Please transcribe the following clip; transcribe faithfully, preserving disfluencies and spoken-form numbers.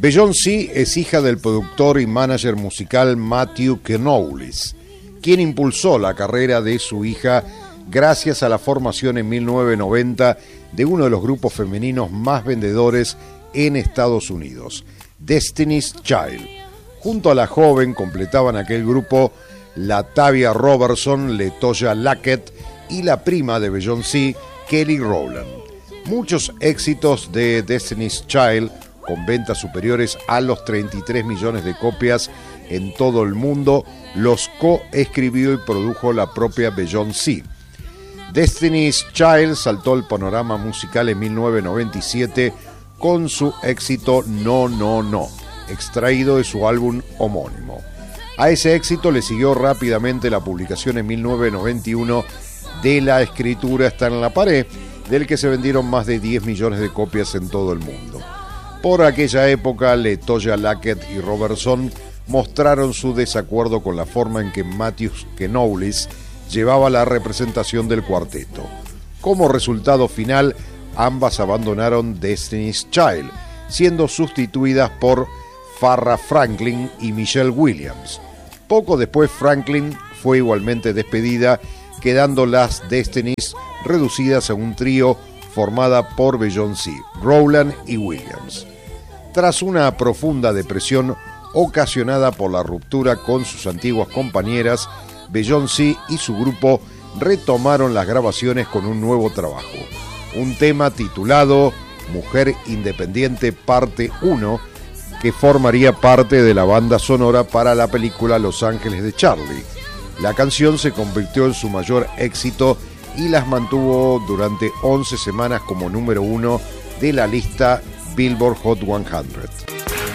Beyoncé es hija del productor y manager musical Matthew Knowles, quien impulsó la carrera de su hija gracias a la formación en mil novecientos noventa de uno de los grupos femeninos más vendedores en Estados Unidos, Destiny's Child. Junto a la joven completaban aquel grupo LaTavia Robertson, LeToya Luckett y la prima de Beyoncé, Kelly Rowland. Muchos éxitos de Destiny's Child, con ventas superiores a los treinta y tres millones de copias en todo el mundo, los coescribió y produjo la propia Beyoncé. Destiny's Child saltó al panorama musical en mil novecientos noventa y siete con su éxito No, No, No, extraído de su álbum homónimo. A ese éxito le siguió rápidamente la publicación en mil novecientos noventa y uno de La escritura está en la pared, del que se vendieron más de diez millones de copias en todo el mundo. Por aquella época, LeToya Luckett y Robertson mostraron su desacuerdo con la forma en que Matthew Knowles llevaba la representación del cuarteto. Como resultado final, ambas abandonaron Destiny's Child, siendo sustituidas por Farrah Franklin y Michelle Williams. Poco después, Franklin fue igualmente despedida, quedando las Destinies reducidas a un trío formada por Beyoncé, Rowland y Williams. Tras una profunda depresión ocasionada por la ruptura con sus antiguas compañeras, Beyoncé y su grupo retomaron las grabaciones con un nuevo trabajo, un tema titulado Mujer Independiente Parte uno, que formaría parte de la banda sonora para la película Los Ángeles de Charlie. La canción se convirtió en su mayor éxito y las mantuvo durante once semanas como número uno de la lista Billboard Hot cien.